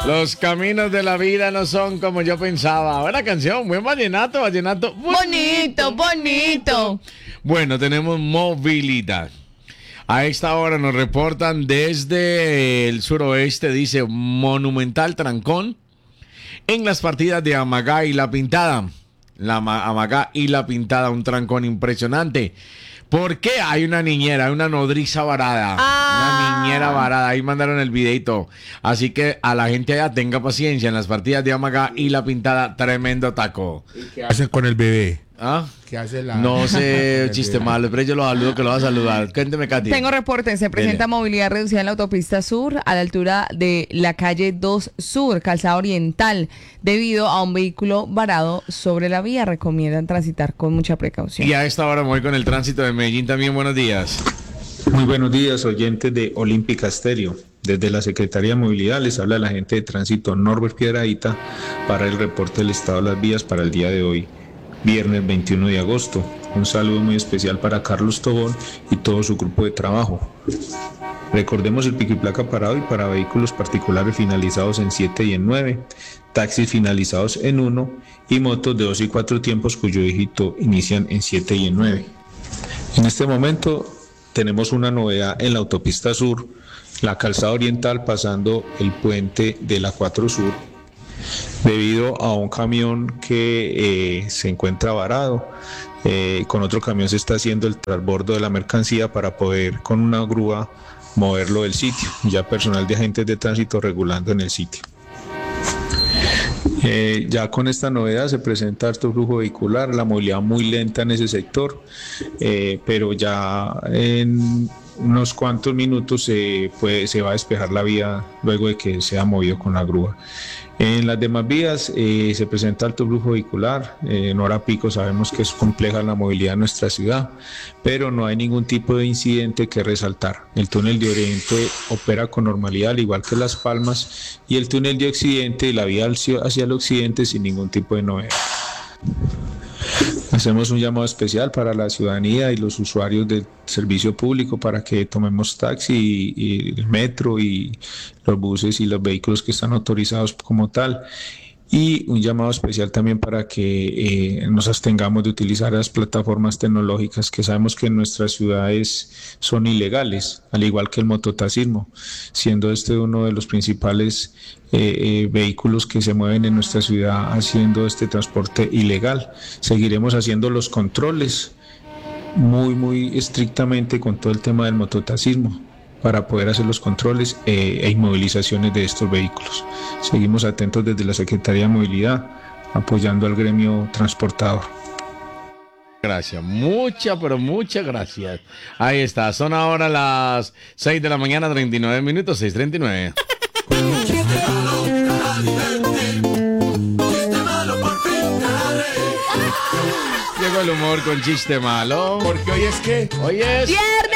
Los caminos de la vida no son como yo pensaba. Buena canción, buen vallenato, bonito, bonito. Bueno, tenemos movilidad. A esta hora nos reportan desde el suroeste, dice monumental trancón en las partidas de Amagá y La Pintada. Amagá y La Pintada, un trancón impresionante. ¿Por qué? Hay una niñera, hay una nodriza varada. Una niñera varada. Ahí mandaron el videito. Así que a la gente allá tenga paciencia. En las partidas de Amagá y La Pintada, tremendo taco. ¿Y qué hacen con el bebé? ¿Ah? ¿Qué hace la...? No sé, chiste malo, pero yo lo saludo, que lo va a saludar. Cuénteme, Katy. Tengo reporte, se presenta Dele. movilidad reducida en la autopista sur a la altura de la calle 2 Sur, calzada oriental, debido a un vehículo varado sobre la vía. Recomiendan transitar con mucha precaución. Y a esta hora me voy con el tránsito de Medellín también. Buenos días. Muy buenos días, oyentes de Olímpica Estéreo. Desde la Secretaría de Movilidad les habla la agente de tránsito Norbert Piedradita para el reporte del estado de las vías para el día de hoy, viernes 21 de agosto. Un saludo muy especial para Carlos Tobón y todo su grupo de trabajo. Recordemos el pico y placa para hoy para vehículos particulares finalizados en 7 y en 9, taxis finalizados en 1 y motos de 2 y 4 tiempos cuyo dígito inician en 7 y en 9. En este momento tenemos una novedad en la autopista sur, la calzada oriental pasando el puente de la 4 Sur, debido a un camión que se encuentra varado. Con otro camión se está haciendo el transbordo de la mercancía para poder con una grúa moverlo del sitio. Ya personal de agentes de tránsito regulando en el sitio. Ya con esta novedad se presenta harto flujo vehicular, la movilidad muy lenta en ese sector, pero ya en unos cuantos minutos se va a despejar la vía luego de que sea movido con la grúa. En las demás vías se presenta alto flujo vehicular. En hora pico sabemos que es compleja la movilidad en nuestra ciudad, pero no hay ningún tipo de incidente que resaltar. El túnel de Oriente opera con normalidad, al igual que Las Palmas, y el túnel de Occidente, la vía hacia el occidente, sin ningún tipo de novedad. Hacemos un llamado especial para la ciudadanía y los usuarios del servicio público para que tomemos taxi y el metro y los buses y los vehículos que están autorizados como tal. Y un llamado especial también para que nos abstengamos de utilizar las plataformas tecnológicas que sabemos que en nuestras ciudades son ilegales, al igual que el mototaxismo, siendo este uno de los principales vehículos que se mueven en nuestra ciudad haciendo este transporte ilegal. Seguiremos haciendo los controles muy estrictamente con todo el tema del mototaxismo para poder hacer los controles e inmovilizaciones de estos vehículos. Seguimos atentos desde la Secretaría de Movilidad, apoyando al gremio transportador. Gracias, muchas gracias. Ahí está, son ahora las 6 de la mañana, 39 minutos, 6:39. Llegó el humor con chiste malo. Porque hoy es que... Hoy es...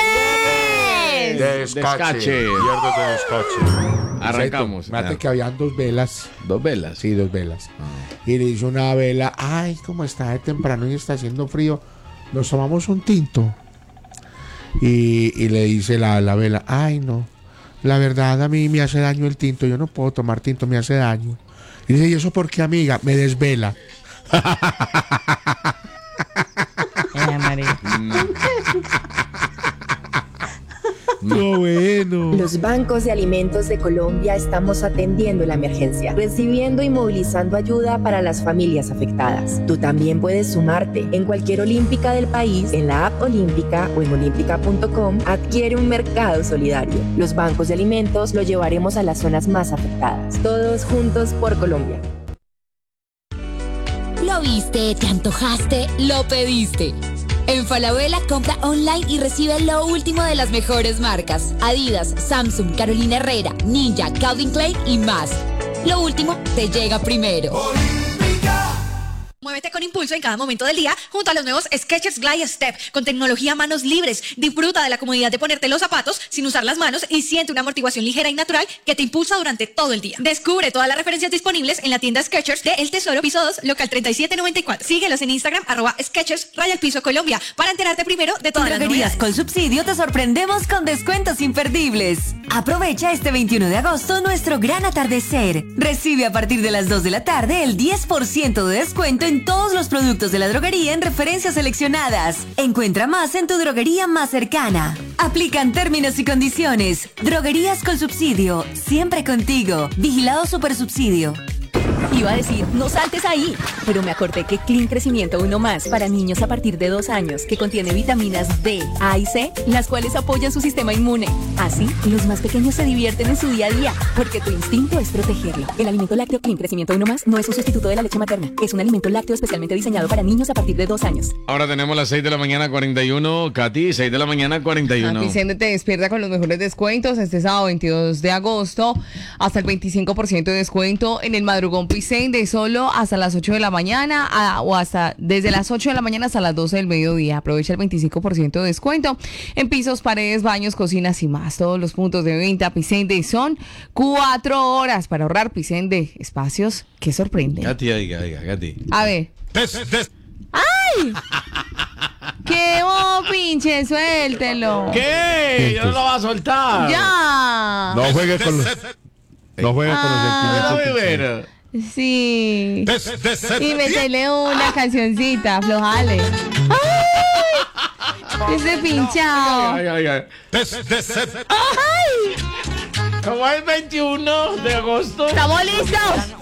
Descache. Viernes de descache. Arrancamos. Fíjate que habían dos velas. ¿Dos velas? Sí, dos velas. Y le dice una vela, ay, como está de temprano y está haciendo frío, nos tomamos un tinto. Y le dice la vela, ay, no, la verdad a mí me hace daño el tinto, yo no puedo tomar tinto, me hace daño. Y dice, ¿y eso por qué, amiga? Me desvela. María. No, bueno. Los bancos de alimentos de Colombia estamos atendiendo la emergencia, recibiendo y movilizando ayuda para las familias afectadas. Tú también puedes sumarte. En cualquier olímpica del país, en la app Olímpica o en olímpica.com, adquiere un mercado solidario. Los bancos de alimentos lo llevaremos a las zonas más afectadas. Todos juntos por Colombia. Lo viste, te antojaste, lo pediste. En Falabella compra online y recibe lo último de las mejores marcas: Adidas, Samsung, Carolina Herrera, Ninja, Calvin Klein y más. Lo último te llega primero. Muévete con impulso en cada momento del día junto a los nuevos Skechers Glide Step con tecnología manos libres. Disfruta de la comodidad de ponerte los zapatos sin usar las manos y siente una amortiguación ligera y natural que te impulsa durante todo el día. Descubre todas las referencias disponibles en la tienda Skechers de El Tesoro, piso 2, local 3794. Síguelos en Instagram, @Skechers_Colombia, para enterarte primero de todas las Droguerías novedades. con subsidio te sorprendemos con descuentos imperdibles. Aprovecha este 21 de agosto nuestro gran atardecer. Recibe a partir de las 2 de la tarde el 10% de descuento en todos los productos de la droguería en referencias seleccionadas. Encuentra más en tu droguería más cercana. Aplican términos y condiciones. Droguerías con subsidio, siempre contigo. Vigilado Supersubsidio. Iba a decir, no saltes ahí, pero me acordé que Clean Crecimiento 1 Más para niños a partir de 2 años, que contiene vitaminas D, A y C, las cuales apoyan su sistema inmune. Así, los más pequeños se divierten en su día a día, porque tu instinto es protegerlo. El alimento lácteo Clean Crecimiento 1 Más no es un sustituto de la leche materna, es un alimento lácteo especialmente diseñado para niños a partir de 2 años. Ahora tenemos las 6 de la mañana 41, Katy, 6 de la mañana 41. Vicente te despierta con los mejores descuentos este sábado 22 de agosto, hasta el 25% de descuento en el madrugón Vicente, solo hasta las 8 de la mañana o hasta desde las 8 de la mañana hasta las 12 del mediodía. Aprovecha el 25% de descuento en pisos, paredes, baños, cocinas y más. Todos los puntos de venta Vicente son 4 horas para ahorrar. Vicente, espacios que sorprenden. Katy, diga, Katy. A ver. ¡Ay! ¡Qué pinche! Suéltelo. ¿Qué? Yo no lo voy a soltar. ¡Ya! No juegues con los... No juegues con los sentimientos. Sí. Y metele una cancioncita, aflojale. ¡Ay! Ese pinchado. Ay. ¿Cómo es 21 de agosto? ¿Estamos listos?